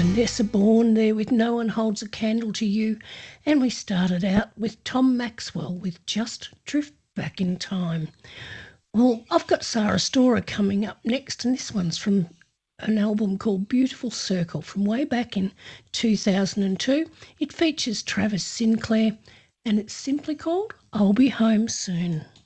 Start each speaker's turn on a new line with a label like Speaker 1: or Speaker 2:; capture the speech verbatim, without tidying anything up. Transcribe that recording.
Speaker 1: Vanessa Bourne there with No One Holds a Candle to You, and we started out with Tom Maxwell with Just Drift Back in Time. Well, I've got Sarah Storer coming up next, and this one's from an album called Beautiful Circle from way back in two thousand two. It features Travis Sinclair, and it's simply called I'll Be Home Soon.